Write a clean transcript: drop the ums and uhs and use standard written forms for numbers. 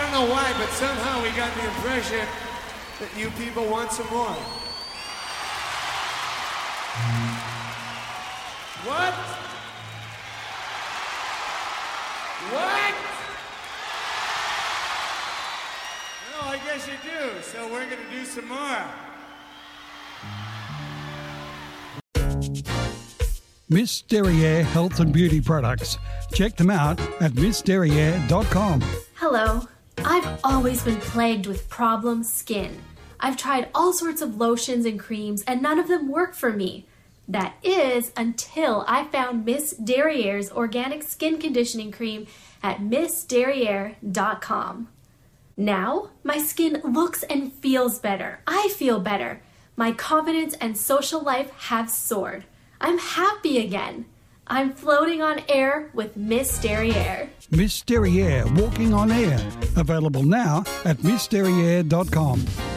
don't know why, but somehow we got the impression that you people want some more. What? What? No, I guess you do. So we're going to do some more. Miss Derriere Health and Beauty Products. Check them out at missderriere.com. Hello. I've always been plagued with problem skin. I've tried all sorts of lotions and creams and none of them work for me. That is until I found Miss Derriere's organic skin conditioning cream at missderriere.com. Now, my skin looks and feels better. I feel better. My confidence and social life have soared. I'm happy again. I'm floating on air with Miss Derriere. Miss Derriere Walking on Air. Available now at missderriere.com.